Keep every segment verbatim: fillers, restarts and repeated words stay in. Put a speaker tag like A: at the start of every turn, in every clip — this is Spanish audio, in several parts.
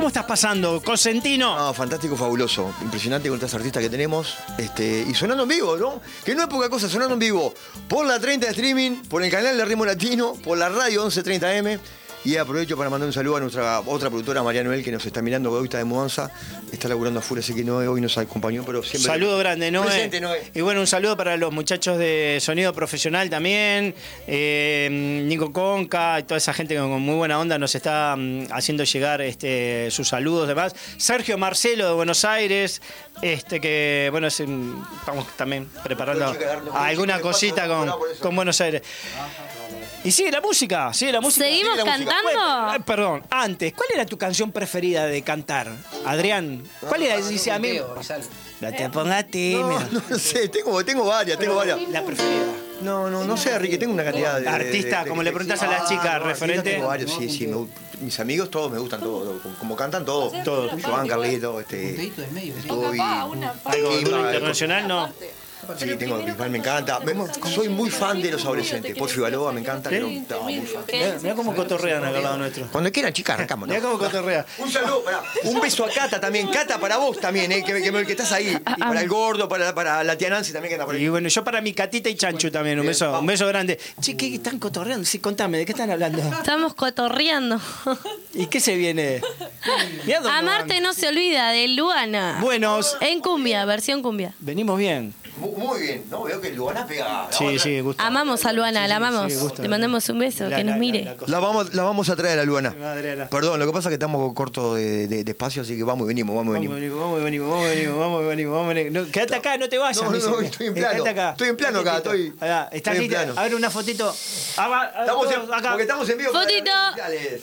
A: estás pasando, Cosentino?
B: No, fantástico, fabuloso. Impresionante con estas artistas que tenemos. Este, y sonando en vivo, ¿no? Que no es poca cosa, sonando en vivo. Por la treinta de streaming, por el canal de Ritmo Latino, por la radio once treinta eme. Y aprovecho para mandar un saludo a nuestra otra productora, María Noel, que nos está mirando, que hoy está de mudanza. Está laburando afuera, así que Noé hoy nos acompañó, pero siempre...
A: Saludo grande, Noé.
B: Presente, Noé.
A: Y bueno, un saludo para los muchachos de Sonido Profesional también. Eh, Nico Conca y toda esa gente con muy buena onda nos está um, haciendo llegar este, sus saludos y demás. Sergio Marcelo de Buenos Aires, este que, bueno, es, estamos también preparando alguna cosita con, con Buenos Aires. Y sigue la música, sigue la música.
C: ¿Seguimos
A: sigue la música.
C: cantando?
A: Bueno, perdón, antes, ¿cuál era tu canción preferida de cantar? Adrián, ¿cuál era? Dice a mí. No te pongas tímido.
B: No, no sé, tengo, tengo varias, tengo varias.
A: La preferida.
B: No, no, no sé, Enrique, tengo una cantidad de...
A: Artista,
B: de- de-
A: como le preguntás a
B: Ah,
A: las chicas,
B: no,
A: referente.
B: Tengo varios, sí, sí. me- mis amigos todos me gustan todos, como, como cantan todos.
A: Todos.
B: Joan, Carlito, este... Toby,
A: Algo
B: Kim,
A: internacional, ¿no?
B: Sí, tengo Bisbal, me encanta. Me- soy muy fan de los adolescentes. Porfi Balboa me encanta.
A: ¿Sí?
B: No, no, muy fan.
A: Mirá, mirá cómo cotorrean acá al lado nuestro.
B: Cuando quieran, chicas, arrancamos, ¿no?
A: Mirá cómo cotorrean.
B: Un saludo, pará. Un beso a Cata también. Cata para vos también, eh, que, que, que estás ahí. Y para el gordo, para, para la tía Nancy también que anda por ahí.
A: Y bueno, yo para mi Catita y Chanchu también, un
B: Bien,
A: beso,
B: vamos.
A: un beso grande. Che, ¿qué están cotorreando? Sí, contame, ¿de qué están hablando?
C: Estamos cotorreando.
A: ¿Y qué se viene? Mirá dónde
C: Amarte
A: van.
C: no se olvida, de Luana.
A: Buenos.
C: En cumbia, versión cumbia.
A: Venimos bien.
B: Muy, muy bien, ¿no? Veo que Luana pega.
A: Sí, sí, gusto.
C: Amamos a Luana, la amamos.
A: sí, gusto.
C: Le mandamos un beso,
A: La-
C: que nos
A: la-
C: mire.
A: la- la cosa.
B: La vamos, la vamos a traer a Luana.
A: Adriana.
B: Perdón, lo que pasa es que estamos cortos de, de, de espacio, así que vamos y venimos, vamos y
A: Vamos,
B: venimos.
A: venimos, vamos, venimos, vamos, venimos, vamos, venimos. No, quédate acá, no te vayas.
B: No, no,
A: dice.
B: no, estoy en plano.
A: Quédate acá.
B: Estoy en plano acá, estoy-
A: Acá, ¿estás
B: estoy en
A: lista?
B: plano.
A: A ver, una fotito. Ah, va, ah,
B: Estamos
A: todos
B: en,
A: acá.
B: porque estamos en vivo. para
C: Fotito.
B: las redes sociales.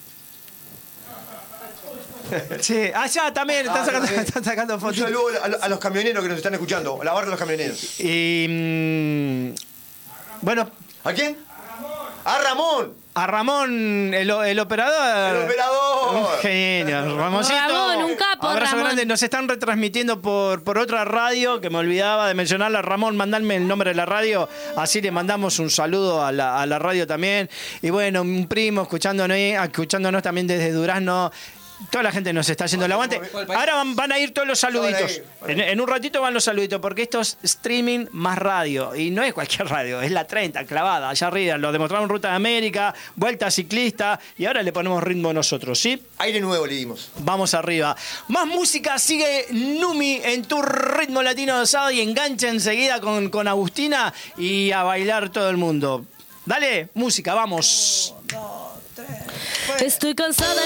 A: Sí, allá también están
B: Ah,
A: sacando,
B: también.
A: están sacando
B: Un
A: fotitos.
B: saludo a, a los camioneros que nos están escuchando, a la barra de los camioneros.
A: Y. mm, bueno,
B: ¿A quién? A Ramón,
A: a Ramón, el, el operador.
B: el operador.
A: Un genio, Ramoncito.
C: Ramón, un capo,
A: Abrazo
C: Ramón.
A: grande. Nos están retransmitiendo por, por otra radio que me olvidaba de mencionarla. Ramón, mandadme el nombre de la radio. Así le mandamos un saludo a la, a la radio también. Y bueno, un primo escuchándonos, escuchándonos también desde Durazno. Toda la gente nos está haciendo el aguante. Ahora van, van a ir todos los saluditos. En, en un ratito van los saluditos, porque esto es streaming más radio. Y no es cualquier radio, es la treinta, clavada, allá arriba. Lo demostraron Ruta de América, Vuelta Ciclista, y ahora le ponemos ritmo nosotros, ¿sí?
B: Aire nuevo le dimos.
A: Vamos arriba. Más música, sigue Numi en tu ritmo latino de sábado y engancha enseguida con, con Agustina y a bailar todo el mundo. Dale, música, vamos.
C: Estoy cansada